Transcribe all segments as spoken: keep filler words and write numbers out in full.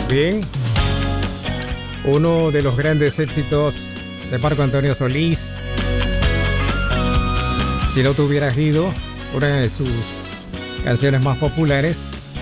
Bien, uno de los grandes éxitos de Marco Antonio Solís. Si no te hubieras ido, una de sus canciones más populares.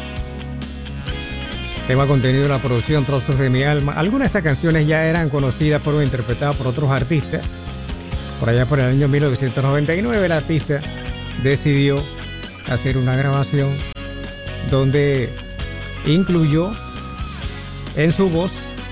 Tema contenido en la producción Trozos de mi alma. Algunas de estas canciones ya eran conocidas, fueron interpretadas por otros artistas. Por allá por el año mil novecientos noventa y nueve el artista decidió hacer una grabación donde incluyó en su voz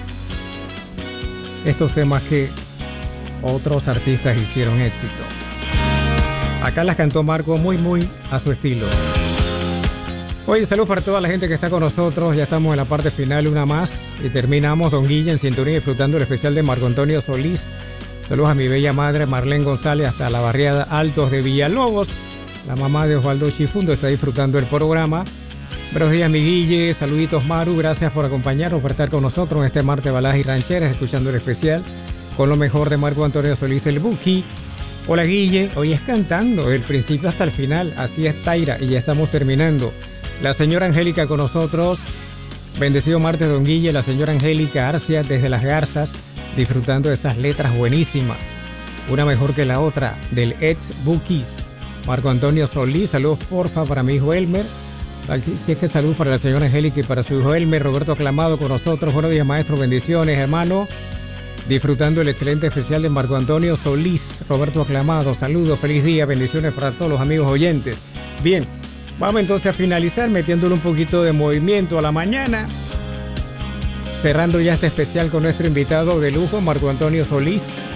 estos temas que otros artistas hicieron éxito. Acá las cantó Marco muy muy a su estilo. Oye, salud para toda la gente que está con nosotros. Ya estamos en la parte final, una más, y terminamos. Don Guille en sintonía, disfrutando el especial de Marco Antonio Solís. Saludos a mi bella madre Marlene González hasta la barriada Altos de Villalobos. La mamá de Osvaldo Chifundo está disfrutando el programa. Buenos días, mi Guille. Saluditos, Maru. Gracias por acompañarnos, por estar con nosotros en este martes de baladas y rancheras, escuchando el especial con lo mejor de Marco Antonio Solís, el Buki. Hola, Guille. Hoy es cantando del principio hasta el final. Así es, Taira. Y ya estamos terminando. La señora Angélica con nosotros. Bendecido martes, don Guille. La señora Angélica Arcia desde Las Garzas, disfrutando de esas letras buenísimas. Una mejor que la otra, del ex Bukis. Marco Antonio Solís. Saludos, porfa, para mi hijo Elmer. Si es que salud para la señora Angélica y para su hijo Elmer. Roberto Aclamado con nosotros. Buenos días, maestro. Bendiciones, hermano. Disfrutando el excelente especial de Marco Antonio Solís. Roberto Aclamado, saludos, feliz día, bendiciones para todos los amigos oyentes. Bien, vamos entonces a finalizar metiéndole un poquito de movimiento a la mañana. Cerrando ya este especial con nuestro invitado de lujo, Marco Antonio Solís.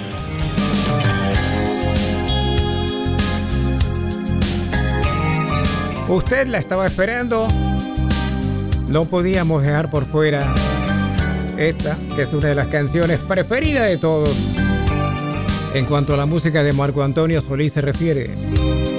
Usted la estaba esperando. No podíamos dejar por fuera esta, que es una de las canciones preferidas de todos en cuanto a la música de Marco Antonio Solís se refiere.